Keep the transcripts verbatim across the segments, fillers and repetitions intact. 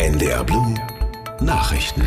N D R Blue Nachrichten.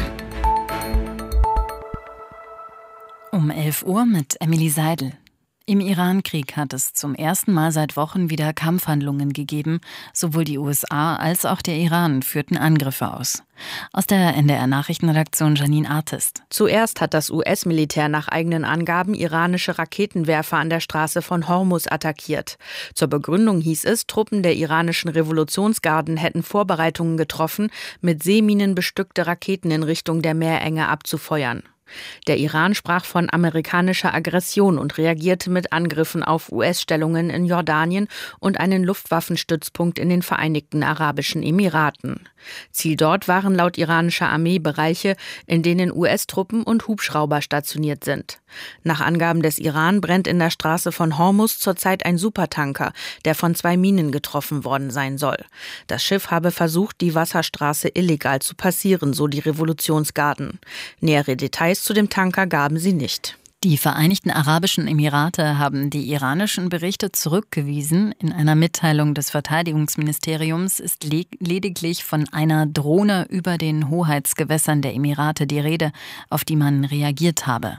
Um elf Uhr mit Emily Seidel. Im Iran-Krieg hat es zum ersten Mal seit Wochen wieder Kampfhandlungen gegeben. Sowohl die U S A als auch der Iran führten Angriffe aus. Aus der N D R-Nachrichtenredaktion Janine Artist. Zuerst hat das U S-Militär nach eigenen Angaben iranische Raketenwerfer an der Straße von Hormuz attackiert. Zur Begründung hieß es, Truppen der iranischen Revolutionsgarden hätten Vorbereitungen getroffen, mit Seeminen bestückte Raketen in Richtung der Meerenge abzufeuern. Der Iran sprach von amerikanischer Aggression und reagierte mit Angriffen auf U S-Stellungen in Jordanien und einen Luftwaffenstützpunkt in den Vereinigten Arabischen Emiraten. Ziel dort waren laut iranischer Armee Bereiche, in denen U S-Truppen und Hubschrauber stationiert sind. Nach Angaben des Iran brennt in der Straße von Hormuz zurzeit ein Supertanker, der von zwei Minen getroffen worden sein soll. Das Schiff habe versucht, die Wasserstraße illegal zu passieren, so die Revolutionsgarden. Nähere Details zu dem Tanker gaben sie nicht. Die Vereinigten Arabischen Emirate haben die iranischen Berichte zurückgewiesen. In einer Mitteilung des Verteidigungsministeriums ist le- lediglich von einer Drohne über den Hoheitsgewässern der Emirate die Rede, auf die man reagiert habe.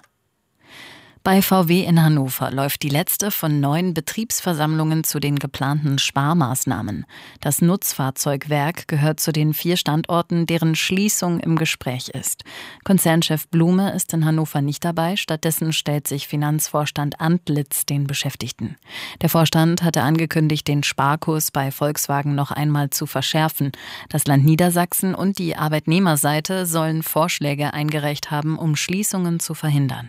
Bei V W in Hannover läuft die letzte von neun Betriebsversammlungen zu den geplanten Sparmaßnahmen. Das Nutzfahrzeugwerk gehört zu den vier Standorten, deren Schließung im Gespräch ist. Konzernchef Blume ist in Hannover nicht dabei, stattdessen stellt sich Finanzvorstand Antlitz den Beschäftigten. Der Vorstand hatte angekündigt, den Sparkurs bei Volkswagen noch einmal zu verschärfen. Das Land Niedersachsen und die Arbeitnehmerseite sollen Vorschläge eingereicht haben, um Schließungen zu verhindern.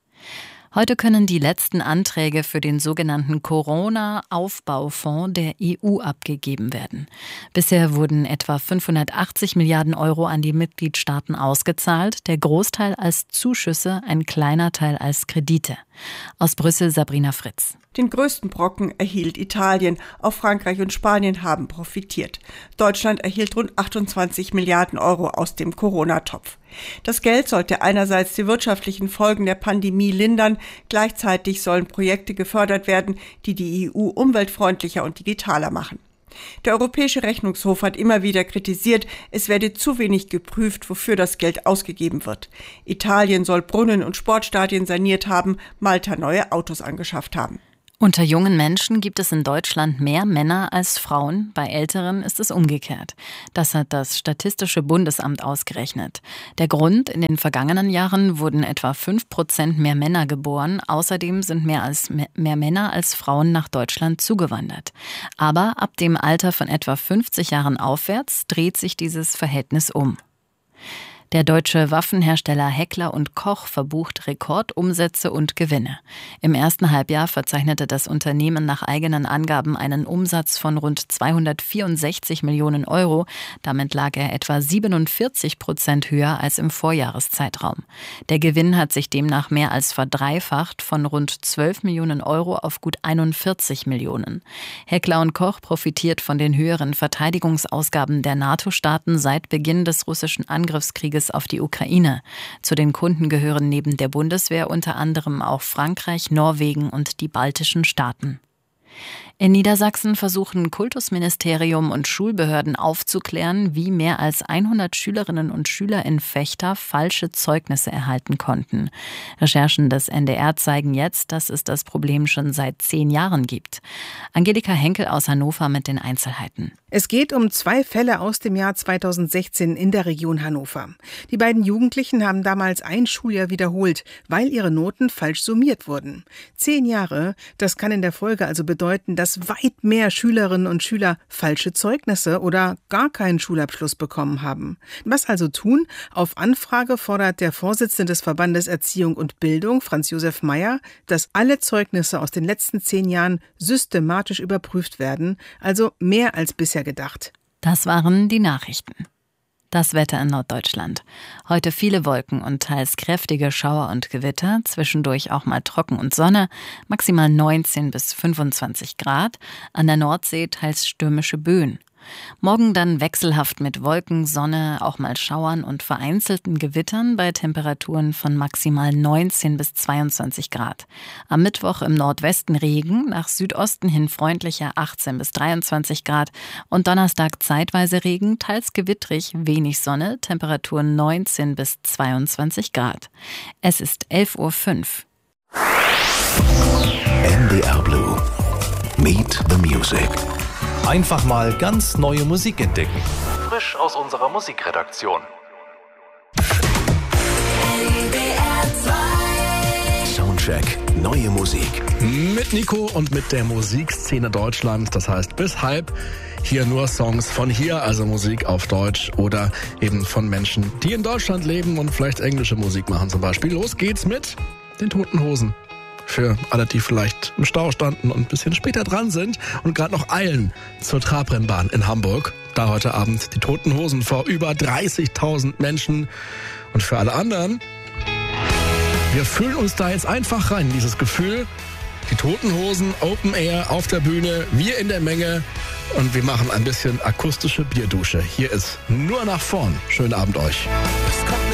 Heute können die letzten Anträge für den sogenannten Corona-Aufbaufonds der E U abgegeben werden. Bisher wurden etwa fünfhundertachtzig Milliarden Euro an die Mitgliedstaaten ausgezahlt, der Großteil als Zuschüsse, ein kleiner Teil als Kredite. Aus Brüssel Sabrina Fritz. Den größten Brocken erhielt Italien, auch Frankreich und Spanien haben profitiert. Deutschland erhielt rund achtundzwanzig Milliarden Euro aus dem Corona-Topf. Das Geld sollte einerseits die wirtschaftlichen Folgen der Pandemie lindern, gleichzeitig sollen Projekte gefördert werden, die die E U umweltfreundlicher und digitaler machen. Der Europäische Rechnungshof hat immer wieder kritisiert, es werde zu wenig geprüft, wofür das Geld ausgegeben wird. Italien soll Brunnen und Sportstadien saniert haben, Malta neue Autos angeschafft haben. Unter jungen Menschen gibt es in Deutschland mehr Männer als Frauen, bei Älteren ist es umgekehrt. Das hat das Statistische Bundesamt ausgerechnet. Der Grund: in den vergangenen Jahren wurden etwa fünf Prozent mehr Männer geboren, außerdem sind mehr, als, mehr Männer als Frauen nach Deutschland zugewandert. Aber ab dem Alter von etwa fünfzig Jahren aufwärts dreht sich dieses Verhältnis um. Der deutsche Waffenhersteller Heckler und Koch verbucht Rekordumsätze und Gewinne. Im ersten Halbjahr verzeichnete das Unternehmen nach eigenen Angaben einen Umsatz von rund zweihundertvierundsechzig Millionen Euro. Damit lag er etwa siebenundvierzig Prozent höher als im Vorjahreszeitraum. Der Gewinn hat sich demnach mehr als verdreifacht, von rund zwölf Millionen Euro auf gut einundvierzig Millionen. Heckler und Koch profitiert von den höheren Verteidigungsausgaben der NATO-Staaten seit Beginn des russischen Angriffskrieges auf die Ukraine. Zu den Kunden gehören neben der Bundeswehr unter anderem auch Frankreich, Norwegen und die baltischen Staaten. In Niedersachsen versuchen Kultusministerium und Schulbehörden aufzuklären, wie mehr als hundert Schülerinnen und Schüler in Vechta falsche Zeugnisse erhalten konnten. Recherchen des N D R zeigen jetzt, dass es das Problem schon seit zehn Jahren gibt. Angelika Henkel aus Hannover mit den Einzelheiten. Es geht um zwei Fälle aus dem Jahr zweitausendsechzehn in der Region Hannover. Die beiden Jugendlichen haben damals ein Schuljahr wiederholt, weil ihre Noten falsch summiert wurden. Zehn Jahre, das kann in der Folge also bedeuten, dass weit mehr Schülerinnen und Schüler falsche Zeugnisse oder gar keinen Schulabschluss bekommen haben. Was also tun? Auf Anfrage fordert der Vorsitzende des Verbandes Erziehung und Bildung, Franz Josef Meyer, dass alle Zeugnisse aus den letzten zehn Jahren systematisch überprüft werden, also mehr als bisher gedacht. Das waren die Nachrichten. Das Wetter in Norddeutschland. Heute viele Wolken und teils kräftige Schauer und Gewitter, zwischendurch auch mal Trocken und Sonne, maximal neunzehn bis fünfundzwanzig Grad, an der Nordsee teils stürmische Böen. Morgen dann wechselhaft mit Wolken, Sonne, auch mal Schauern und vereinzelten Gewittern bei Temperaturen von maximal neunzehn bis zweiundzwanzig Grad. Am Mittwoch im Nordwesten Regen, nach Südosten hin freundlicher achtzehn bis dreiundzwanzig Grad und Donnerstag zeitweise Regen, teils gewittrig, wenig Sonne, Temperaturen neunzehn bis zweiundzwanzig Grad. Es ist elf Uhr fünf. N D R Blue. Meet the Music. Einfach mal ganz neue Musik entdecken. Frisch aus unserer Musikredaktion. Soundcheck. Neue Musik. Mit Nico und mit der Musikszene Deutschland. Das heißt bis halb hier nur Songs von hier, also Musik auf Deutsch oder eben von Menschen, die in Deutschland leben und vielleicht englische Musik machen zum Beispiel. Los geht's mit den Toten Hosen. Für alle, die vielleicht im Stau standen und ein bisschen später dran sind und gerade noch eilen zur Trabrennbahn in Hamburg. Da heute Abend die Toten Hosen vor über dreißigtausend Menschen. Und für alle anderen, wir fühlen uns da jetzt einfach rein in dieses Gefühl. Die Toten Hosen, Open Air auf der Bühne, wir in der Menge und wir machen ein bisschen akustische Bierdusche. Hier ist Nur nach vorn. Schönen Abend euch.